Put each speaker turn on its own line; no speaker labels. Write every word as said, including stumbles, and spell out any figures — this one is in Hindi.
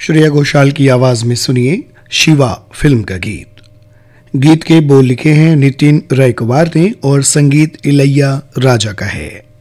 श्रेया घोषाल की आवाज में सुनिए शिवा फिल्म का गीत। गीत के बोल लिखे हैं नितिन रायकुमार ने और संगीत इलैया राजा का है।